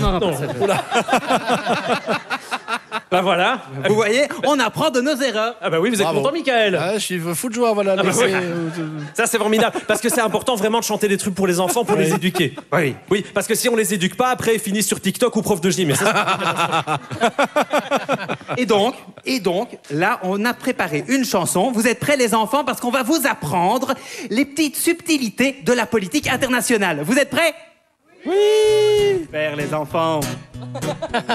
n'aura pas ça. Bah voilà. Vous voyez, on apprend de nos erreurs. Ah bah oui, vous êtes Bravo. content, Michael. Ah, je suis fou de joie, voilà. bah laissez- oui. Ça, c'est formidable. Parce que c'est important vraiment de chanter des trucs pour les enfants, pour les éduquer. Oui. Oui, parce que si on les éduque pas, après, ils finissent sur TikTok ou prof de gym. Et ça, Et donc, là, on a préparé une chanson. Vous êtes prêts, les enfants? Parce qu'on va vous apprendre les petites subtilités de la politique internationale. Vous êtes prêts? Oui! Super, les enfants.